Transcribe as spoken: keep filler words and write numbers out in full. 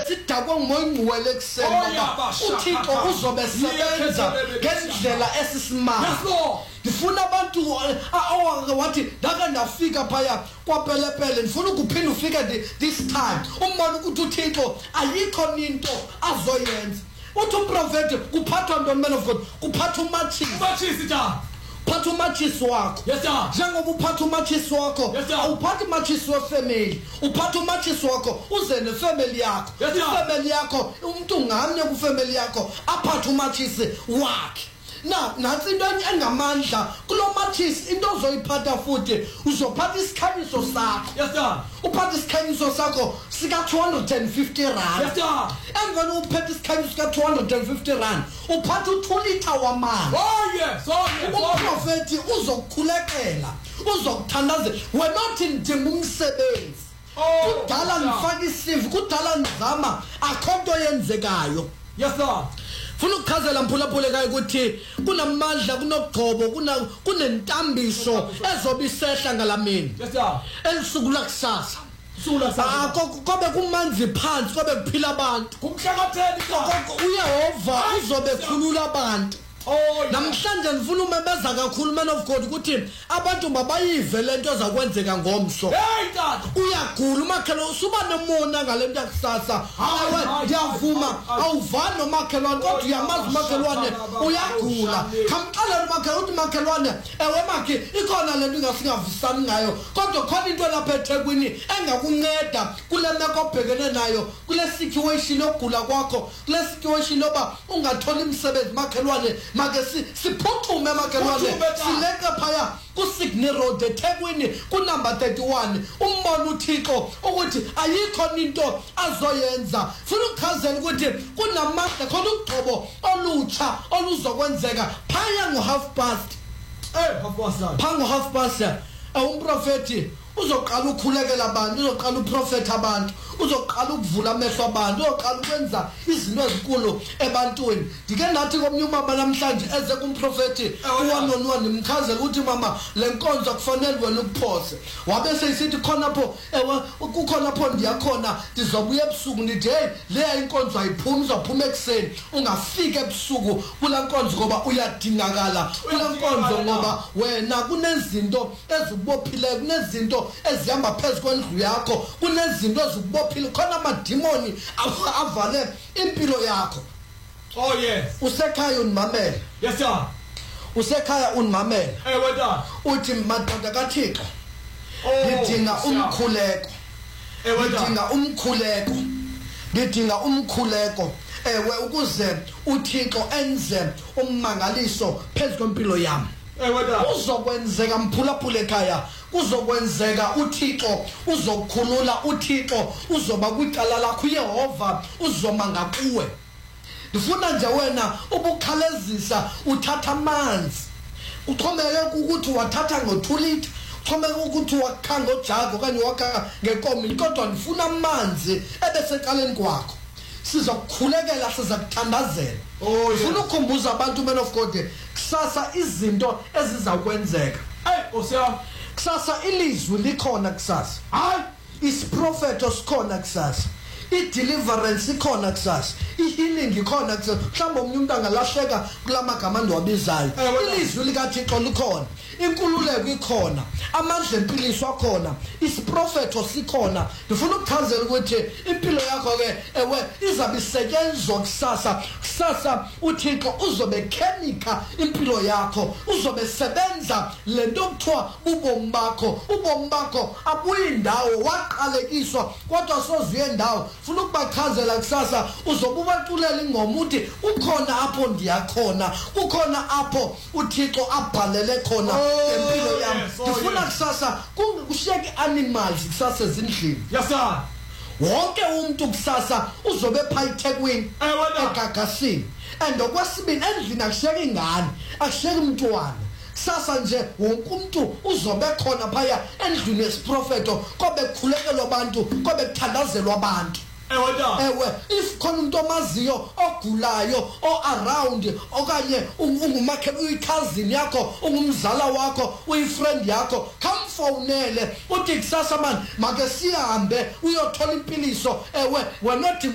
sidakwa ngumoya ngcwele ekseni baba uThixo uzobe sebenza ngendlela esisimanga ngifuna abantu awathi ndaka ndafika phaya kwapelepele ngifuna ukuphinda ufike this time umbona ukuthi uThixo ayikho into azoyenza uthi uprofeti kuphathwa ntoni man of God kuphatha umachisi umachisi njani phatha umachisi wakho yes sir njengoba uphatha umachisi wakho awuphathi umachisi wefamily uphatha umachisi wakho uze nefamily yakho ifamily yakho umuntu ngamnye kufamily yakho aphatha umachisi wakhe na nathi into engamandla kulo machisi into ozoyiphatha futhi uzophatha isikhanyiso sakho yes sir uphatha isikhanyiso sakho sika two hundred fifty rand yes sir emveni uphethe isikhanyiso sika two hundred fifty rand uphatha u two liter wamanzi oh yes oh yes uprofeti uzokukhulekela uzokuthandazela we're not in umsebenzi kudala ngifaka isivi kudala ngizama akhonto yenzekayo yes sir funa ukuchazela mphulaphule kayi ukuthi kunamandla kunogcobo kuna kunentambiso ezobisehla ngalamini yes sir elisuku kusasa sula sasa kobe kumanzi phansi kobe kuphila abantu kumhlakatheni uYehova uzobe khulula abantu oh namhlanje ngifuna umemeza kakhulu man of God ukuthi abantu mabayive lento ezakwenzeka ngomso hey tata uyagula umakhelwane usuba nemona ngalento yakusasa hayi ngiyavuma awuvani nomakhelwane kodwa uyamazi umakhelwane uyagula khamxalela umakhelwane uthi makhelwane ewe makhe ikhona lento ingasingavisani ngayo kodwa khona into lapha eThekwini engakunceda kule meko obhekene nayo kule situation yokugula kwakho kule situation yoba ungatholi umsebenzi makhelwane make siphuthume makhelwane sileke phaya ku Sydney Road eThekwini ku number thirty-one umbona uThixo ukuthi ayikho into azoyenza funa ukuchazela ukuthi kunamandla khona ugcobo olutsha oluzokwenzeka phaya ngo half past eh half past phanga ngo half past umprofeti uzoqala ukukhulekela abantu uzoqala uprofeta abantu uzoqala ukuvula amehlo abantu uzoqala ukwenza izinto ezinkulu ebantwini ndike nathi komnye umama namhlanje eze kumprofeti uwanonwani nimchazela ukuthi mama lenkonzo kufanele wena ukuphose wabe seyisithi khona pho ewe kukhona pho ndiyakhona ndizobuya ebusuku ndithi hey le inkonzo ayiphumi uzophuma ekseni ungafika ebusuku kula nkonzo ngoba uyadingakala kula nkonzo ngoba wena kunezinto ezibophile kunezinto ezihamba phezulu kwendlu yakho kunezinto ezibophile khona amadimoni avale impilo yakho oh yes usekhaya unimamela yes sir usekhaya unimamela eh wena uthi madoda kaThixo ngidinga umkhuleko eh wena ngidinga umkhuleko ngidinga umkhuleko ewe ukuze uThixo enze ummangaliso phezulu kwempilo yami uzokwenzeka mphulaphule ekhaya kuzokwenzeka uThixo uzokukhulula uThixo uzoba kwicala lakho uYehova uzoma ngakuwe ndifuna nje wena ubukhalezisa uthatha amanzi uxhomeke ukuthi wathatha ngo two liter uxhomeke ukuthi wakha ngojago okanye wakha ngenkomo kodwa ndifuna amanzi ebeseqaleni kwakho sizokukhulekela sizakuthandazela oh ufuna ukukhumbuza abantu man of God kusasa izinto ezizakwenzeka hey osiyami kusasa ilizwi likhona kusasa hayi isiprofeto sikhona kusasa i-deliverance ikhona kusasa i-healing ikhona kusasa mhlawumbe omunye umuntu angalahleka kulamagama ndiwabizayo ilizwi likaThixo likhona inkululeko ikhona amandla empiliso akhona isiprofeto sikhona ndifuna ukuchazela ukuthi impilo yakho ke ewe izabe isetyenzwa kusasa kusasa uThixo uzobe khenika impilo yakho uzobe sebenza lento okuthiwa ubomi bakho ubomi bakho abuyindawo waqalekiswa kodwa sozuye indawo funa ukubachazela kusasa uzobe ubaculela ingoma uthi ukhona apho ndiyakhona ukhona apho uThixo abhalele khona empilo yami ndifuna kusasa kushiyeke animals kusasa ezindlini yes sir wonke umuntu kusasa uzobe phaya eThekwini eGagasini and okwesibini endlini akushiyeke ingane akushiyeke umntwana sasa nje wonke umuntu uzobe khona phaya endlini yesiprofeto kobe kukhulekela abantu kobe kuthandazelwa abantu ewe if khona umuntu omaziyo ogulayo o around okanye ungumakhe uyikhazini yakho ungumzala wakho uyifriend yakho come phonele uthi kusasa man make sihambe uyothola impiliso ewe we're not